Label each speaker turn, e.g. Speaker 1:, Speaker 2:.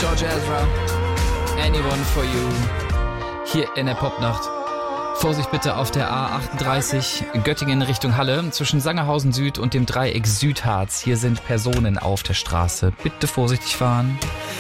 Speaker 1: George Ezra, Anyone for You, hier in der Popnacht. Vorsicht bitte auf der A38 Göttingen Richtung Halle zwischen Sangerhausen Süd und dem Dreieck Südharz. Hier sind Personen auf der Straße. Bitte vorsichtig fahren.